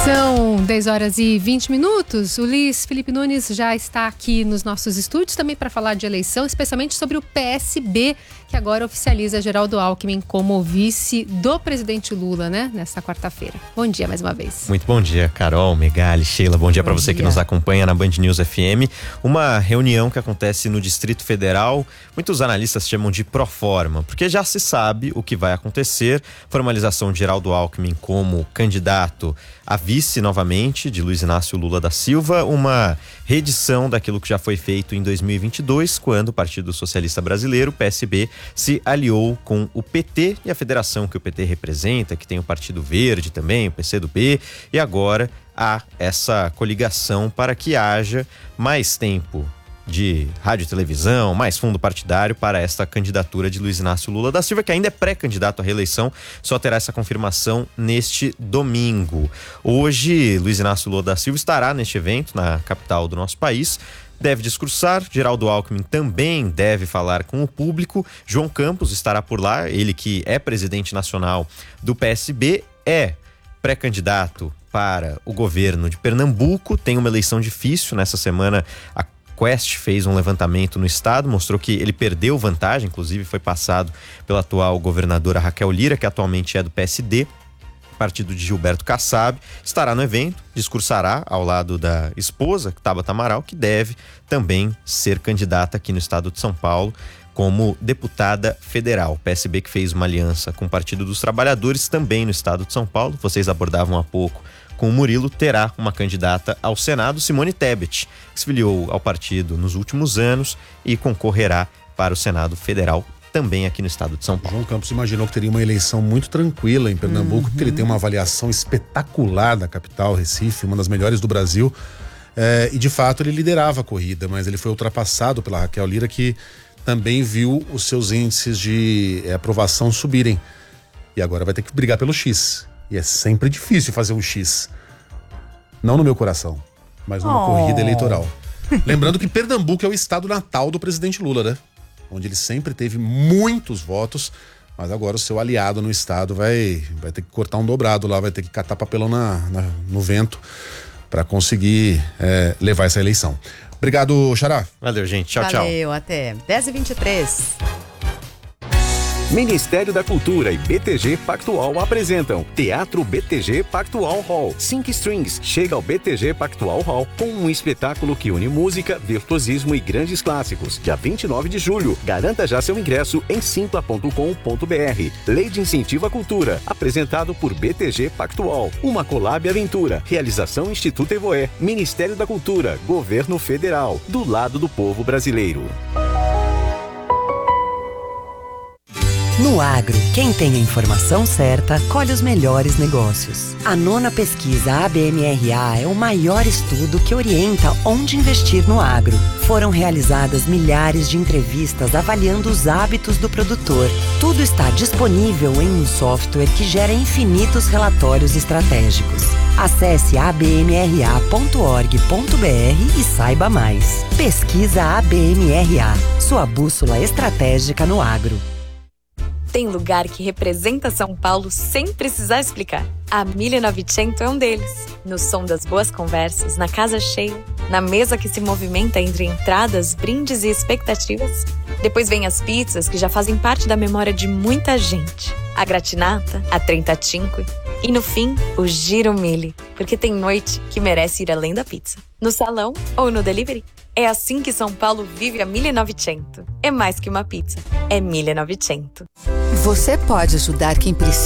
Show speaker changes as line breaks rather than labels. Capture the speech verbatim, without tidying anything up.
São dez horas e vinte minutos. O Luiz Felipe Nunes já está aqui nos nossos estúdios também para falar de eleição, especialmente sobre o P S B, que agora oficializa Geraldo Alckmin como vice do presidente Lula, né? Nesta quarta-feira. Bom dia mais uma vez.
Muito bom dia, Carol, Megali, Sheila. Bom dia para você que nos acompanha na Band News F M. Uma reunião que acontece no Distrito Federal. Muitos analistas chamam de proforma, porque já se sabe o que vai acontecer. Formalização de Geraldo Alckmin como candidato a vice novamente de Luiz Inácio Lula da Silva, uma reedição daquilo que já foi feito em dois mil e vinte e dois, quando o Partido Socialista Brasileiro, o P S B, se aliou com o P T e a federação que o P T representa, que tem o Partido Verde também, o P C do B, e agora há essa coligação para que haja mais tempo de rádio e televisão, mais fundo partidário para esta candidatura de Luiz Inácio Lula da Silva, que ainda é pré-candidato à reeleição, só terá essa confirmação neste domingo. Hoje, Luiz Inácio Lula da Silva estará neste evento na capital do nosso país, deve discursar. Geraldo Alckmin também deve falar com o público. João Campos estará por lá, ele que é presidente nacional do P S B, é pré-candidato para o governo de Pernambuco, tem uma eleição difícil nessa semana. A Quest fez um levantamento no estado, mostrou que ele perdeu vantagem, inclusive foi passado pela atual governadora Raquel Lira, que atualmente é do P S D, partido de Gilberto Kassab. Estará no evento, discursará ao lado da esposa, Tabata Amaral, que deve também ser candidata aqui no estado de São Paulo como deputada federal. O P S B que fez uma aliança com o Partido dos Trabalhadores também no estado de São Paulo, vocês abordavam há pouco com o Murilo, terá uma candidata ao Senado, Simone Tebet, que se filiou ao partido nos últimos anos e concorrerá para o Senado Federal também aqui no estado de São Paulo.
João Campos imaginou que teria uma eleição muito tranquila em Pernambuco, uhum. porque ele tem uma avaliação espetacular da capital, Recife, uma das melhores do Brasil, é, e de fato ele liderava a corrida, mas ele foi ultrapassado pela Raquel Lira, que também viu os seus índices de é, aprovação subirem, e agora vai ter que brigar pelo X. E é sempre difícil fazer um X. Não no meu coração, mas numa oh. corrida eleitoral. Lembrando que Pernambuco é o estado natal do presidente Lula, né? Onde ele sempre teve muitos votos, mas agora o seu aliado no estado vai, vai ter que cortar um dobrado lá, vai ter que catar papelão na, na, no vento para conseguir é, levar essa eleição. Obrigado, Xará.
Valeu, gente. Tchau,
Valeu,
tchau.
Valeu, até dez e vinte e três.
Ministério da Cultura e B T G Pactual apresentam Teatro B T G Pactual Hall. Cinco Strings chega ao B T G Pactual Hall com um espetáculo que une música, virtuosismo e grandes clássicos. Dia vinte e nove de julho. Garanta já seu ingresso em simpla ponto com ponto b r. Lei de Incentivo à Cultura. Apresentado por B T G Pactual. Uma collab aventura. Realização Instituto Evoé. Ministério da Cultura. Governo Federal. Do lado do povo brasileiro.
No agro, quem tem a informação certa, colhe os melhores negócios. A nona pesquisa A B M R A é o maior estudo que orienta onde investir no agro. Foram realizadas milhares de entrevistas avaliando os hábitos do produtor. Tudo está disponível em um software que gera infinitos relatórios estratégicos. Acesse a b m r a ponto org ponto b r e saiba mais. Pesquisa A B M R A, sua bússola estratégica no agro.
Tem lugar que representa São Paulo sem precisar explicar. A mille e novecento é um deles. No som das boas conversas, na casa cheia, na mesa que se movimenta entre entradas, brindes e expectativas. Depois vem as pizzas que já fazem parte da memória de muita gente. A gratinata, a trentacinque e no fim, o giro mille, porque tem noite que merece ir além da pizza. No salão ou no delivery. É assim que São Paulo vive a mille e novecento. É mais que uma pizza, é mille e novecento.
Você pode ajudar quem precisa.